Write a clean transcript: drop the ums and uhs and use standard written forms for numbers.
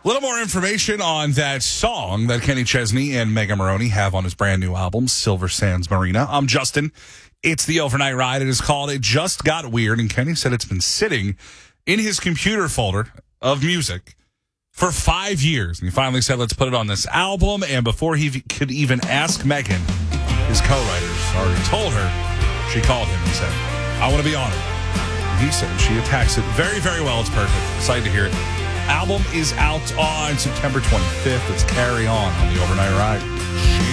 little more information on that song that Kenny Chesney and Mega Maroney have on his brand new album, Silver Sands Marina. I'm Justin. It's the Overnight Ride. It is called It Just Got Weird, and Kenny said it's been sitting in his computer folder of music for 5 years. And he finally said, let's put it on this album. And before he could even ask Megan, his co-writers already told her, she called him and said, I want to be on it. And he said she attacks it very, very well. It's perfect. Excited to hear it. Album is out on September 25th. It's Carry On the Overnight Ride.